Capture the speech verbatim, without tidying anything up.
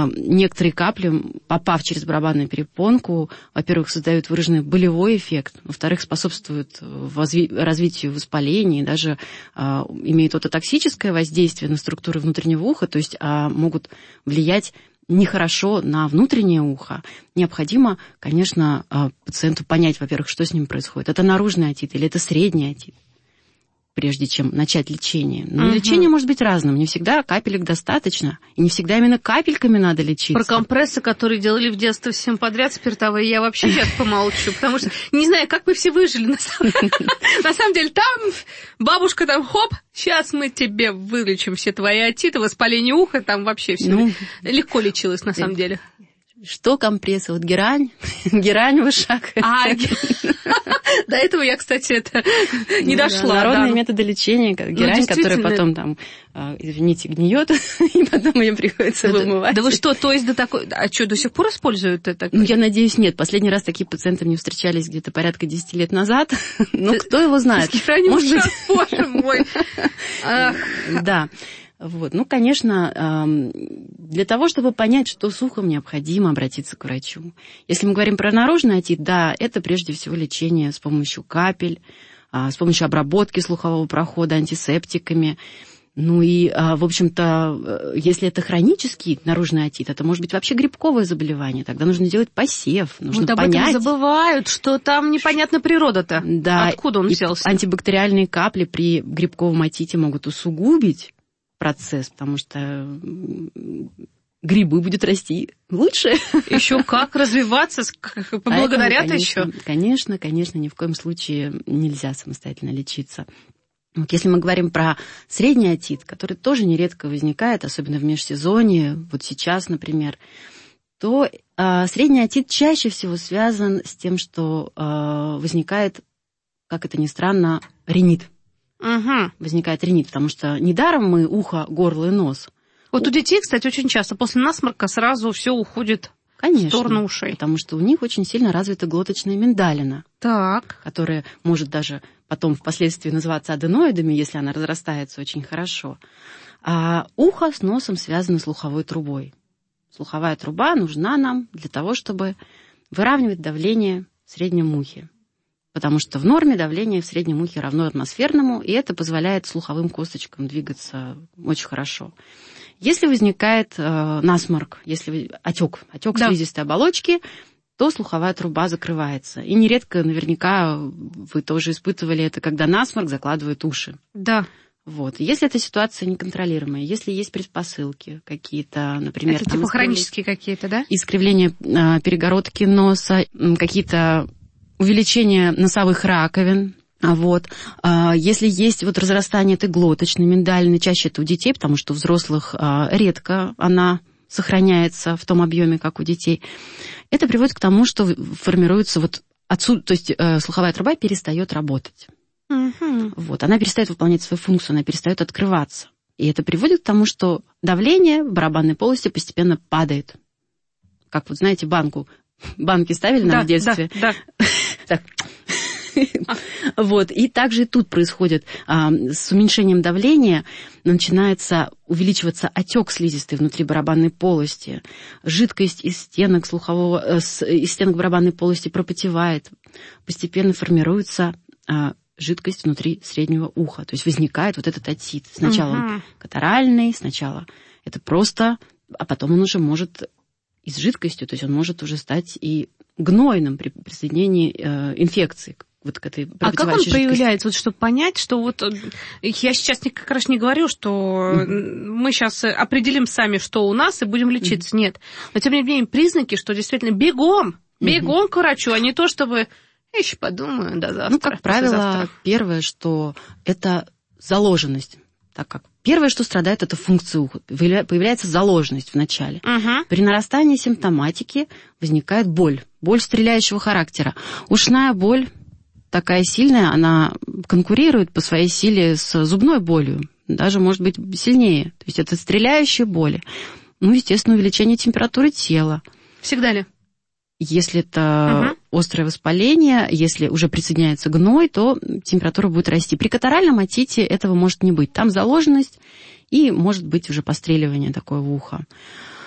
некоторые капли, попав через барабанную перепонку, во-первых, создают выраженный болевой эффект, во-вторых, способствуют развитию воспаления, и даже имеют ототоксическое воздействие на структуры внутреннего уха, то есть могут влиять нехорошо на внутреннее ухо. Необходимо, конечно, пациенту понять, во-первых, что с ним происходит. Это наружный отит или это средний отит, прежде чем начать лечение. Но угу. лечение может быть разным. Не всегда капелек достаточно. И не всегда именно капельками надо лечиться. Про компрессы, которые делали в детстве всем подряд спиртовые, я вообще сейчас помолчу. Потому что не знаю, как вы все выжили. На самом деле, там бабушка там, хоп, сейчас мы тебе вылечим все твои отиты, воспаление уха, там вообще все легко лечилось на самом деле. Что компрессы? Вот герань, герань в ушах. А, до этого я, кстати, это не ну, дошла. Да, народные да. методы лечения, как герань, ну, которая потом там, извините, гниет, и потом ее приходится да, вымывать. Да вы что, то есть до такой... А что, до сих пор используют это? Ну, я надеюсь, нет. Последний раз такие пациенты мне встречались где-то порядка десяти лет назад. Ну, кто его знает? Может быть... Боже мой. Да. Вот. Ну, конечно, для того, чтобы понять, что с ухом, необходимо обратиться к врачу. Если мы говорим про наружный отит, да, это прежде всего лечение с помощью капель, с помощью обработки слухового прохода антисептиками. Ну и, в общем-то, если это хронический наружный отит, это может быть вообще грибковое заболевание. Тогда нужно делать посев, нужно вот об понять... этом забывают, что там непонятна природа-то. Да, откуда он взялся? Антибактериальные капли при грибковом отите могут усугубить процесс, потому что грибы будут расти лучше. Еще как развиваться, поблагодарят еще. Конечно, конечно, ни в коем случае нельзя самостоятельно лечиться. Вот если мы говорим про средний отит, который тоже нередко возникает, особенно в межсезонье, вот сейчас, например, то э, средний отит чаще всего связан с тем, что э, возникает, как это ни странно, ринит. Угу. Возникает ринит, потому что недаром мы ухо, горло и нос. Вот у детей, кстати, очень часто после насморка сразу все уходит Конечно, в сторону ушей. Потому что у них очень сильно развита глоточная миндалина, так. которая может даже потом впоследствии называться аденоидами, если она разрастается очень хорошо. А ухо с носом связано слуховой трубой. Слуховая труба нужна нам для того, чтобы выравнивать давление в среднем ухе. Потому что в норме давление в среднем ухе равно атмосферному, и это позволяет слуховым косточкам двигаться очень хорошо. Если возникает э, насморк, если отек, отек да. слизистой оболочки, то слуховая труба закрывается. И нередко, наверняка, вы тоже испытывали это, когда насморк закладывает уши. Да. Вот. Если эта ситуация неконтролируемая, если есть предпосылки какие-то, например... Это типа хронические какие-то, да? Искривление э, перегородки носа, какие-то... увеличение носовых раковин. Вот. Если есть вот разрастание этой глоточной миндалины, чаще это у детей, потому что у взрослых редко она сохраняется в том объеме, как у детей, это приводит к тому, что формируется вот отсюда, то есть слуховая труба перестает работать. Угу. Вот. Она перестает выполнять свою функцию, она перестает открываться. И это приводит к тому, что давление в барабанной полости постепенно падает. Как вот, знаете, банку, банки ставили нам да, в детстве. Да, да. Так. Вот. И также и тут происходит а, с уменьшением давления начинается увеличиваться отек слизистой внутри барабанной полости. Жидкость из стенок слухового, из стенок барабанной полости пропотевает. Постепенно формируется а, жидкость внутри среднего уха. То есть возникает вот этот отит. Сначала угу. он катаральный, сначала это просто, а потом он уже может и с жидкостью, то есть он может уже стать и гнойным при присоединении э, инфекции вот к этой пропотевающей жидкости. А как он проявляется, вот, чтобы понять, что вот я сейчас не, как раз не говорю, что mm-hmm. мы сейчас определим сами, что у нас, и будем лечиться. Mm-hmm. Нет. Но тем не менее признаки, что действительно бегом, бегом mm-hmm. к врачу, а не то, чтобы я еще подумаю до завтра. Ну, как правило, первое, что это заложенность. Так как первое, что страдает, это функция уха. Появляется заложенность вначале. Uh-huh. При нарастании симптоматики возникает боль. Боль стреляющего характера. Ушная боль такая сильная, она конкурирует по своей силе с зубной болью. Даже, может быть, сильнее. То есть это стреляющие боли. Ну, естественно, увеличение температуры тела. Всегда ли? Если это угу. острое воспаление, если уже присоединяется гной, то температура будет расти. При катаральном отите этого может не быть. Там заложенность и может быть уже постреливание такое в ухо.